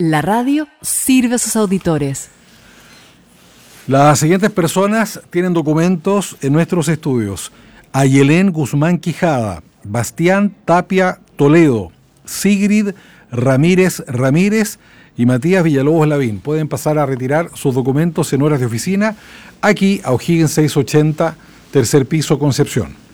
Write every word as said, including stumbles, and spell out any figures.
La radio sirve a sus auditores. Las siguientes personas tienen documentos en nuestros estudios: Ayelén Guzmán Quijada, Bastián Tapia Toledo, Sigrid Ramírez Ramírez y Matías Villalobos Lavín. Pueden pasar a retirar sus documentos en horas de oficina aquí a O'Higgins seiscientos ochenta, tercer piso, Concepción.